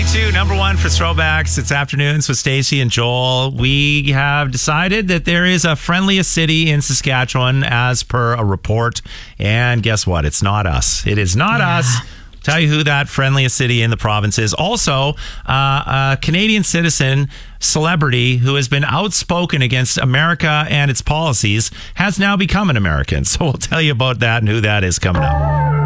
to number one for throwbacks. It's afternoons with Stacey and Joel. We have decided that there is a friendliest city in Saskatchewan as per a report. And guess what? It's not us. It is not us. Tell you who that friendliest city in the province is. Also, a Canadian citizen celebrity who has been outspoken against America and its policies has now become an American. So we'll tell you about that and who that is coming up.